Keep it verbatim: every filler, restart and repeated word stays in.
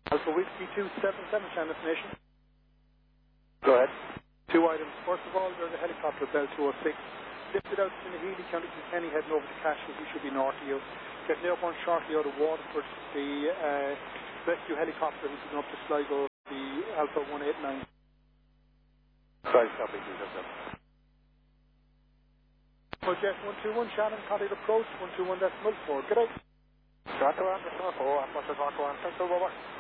Alpha Whiskey two seven seven, channel destination. Go ahead. Two items. First of all, there's a helicopter, Bell two oh six. Lifted out from the Healy, County Kilkenny, heading over to Cashel. He should be north of you. Getting airborne shortly out of Waterford. The uh, rescue helicopter is going up to Sligo, the Alpha one eight nine. Sorry, copy, two seven seven. Project one two one, Shannon, contact approach, one two one decimal four. Good day. Roger one, decimal four, one, one, one, one, thanks, over.